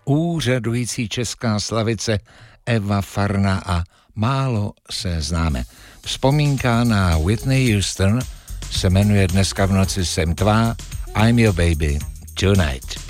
úřadující česká slavice Eva Farna a Málo se známe. Vzpomínka na Whitney Houston se jmenuje Dneska v noci jsem tvá, I'm your baby tonight.